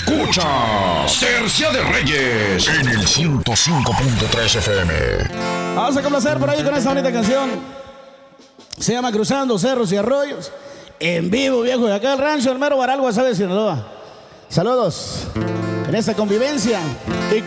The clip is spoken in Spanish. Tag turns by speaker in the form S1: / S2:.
S1: Escuchas Tercia de Reyes en el 105.3 FM.
S2: Vamos a complacer por ahí con esta bonita canción. Se llama Cruzando Cerros y Arroyos. En vivo, viejo, de acá el rancho, el mero Baral, Guasave, Sinaloa. Saludos en esta convivencia.